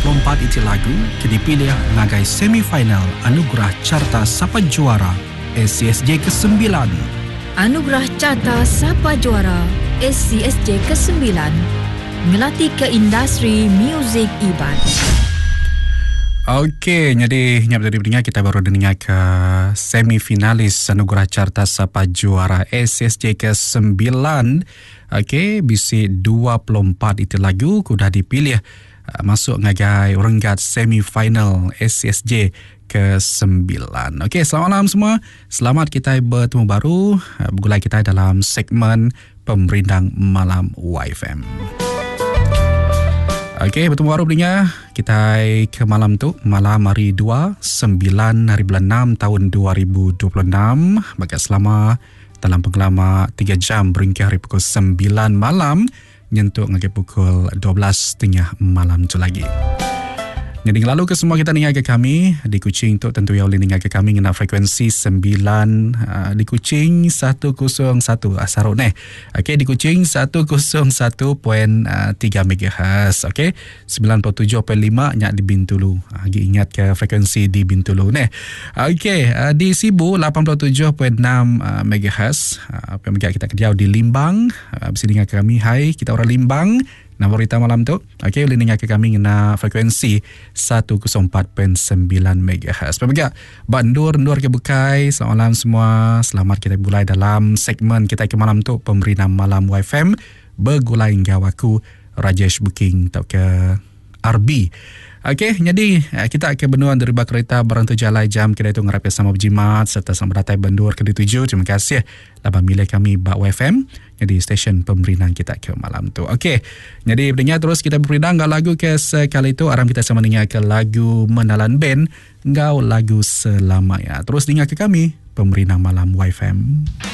24 itu lagu dipilih ngagai semifinal Anugerah Carta Sapa Juara SCSJ ke-9. Anugerah Carta Sapa Juara SCSJ ke-9 ngelatih ke industri muzik Iban. Okey, jadi nyap dari pendengar kita baru dengar ke semifinalis Anugerah Carta Sapa Juara SCSJ ke-9. Okey, bisi 24 itu lagu sudah dipilih masuk ngagai renggat semifinal SCSJ ke-9. Okey, selamat malam semua. Selamat kita bertemu baru bergulai kita dalam segmen Pemerindang Malam YFM. Okey, bertemu baru pendengar. Kita ke malam tu, malam hari 2, 9 hari bulan 6 tahun 2026. Bagai selama dalam penggelama 3 jam beringkah hari pukul 9 malam nyentuh ngagai pukul 12.30 malam tu lagi. Jadi lalu ke semua kita dengar ke kami di Kuching tu tentu yang boleh dengar ke kami dengan frekuensi 9 di Kuching 101 Asarut ni. Okey, di Kuching 101.3 MHz. Okey, 97.5 nyak di Bintulu. Lagi ingat ke frekuensi di Bintulu ni. Okey, di Sibu 87.6 MHz. Pemerintah kita kediau di Limbang. Bisa dengar ke kami. Hai, kita orang Limbang. Nama berita malam tu. Okey, boleh dengar ke kami dengan frekuensi 104.9 MHz. Pemirsa, Bandur ke Bukai. Selamat malam semua. Selamat kita mulai dalam segmen kita ke malam tu, Pemerintah Malam YFM. Bergulai hingga waku Rajesh Booking atau ke RB. Okey, jadi kita akan benua derba kereta Barantu Jalai jam kita itu ngarap sama berjimat serta sama datai Bandur ke dituju. Terima kasih laban milih kami Bak YFM. Jadi stesen pemberinan kita ke malam tu. Okey, jadi pendengar terus kita beridan ngau lagu ke sekali itu. Aram kita sama dengar ke lagu Menalan Band. Ngau lagu Selamanya. Terus dengar ke kami Pemberinan Malam YFM.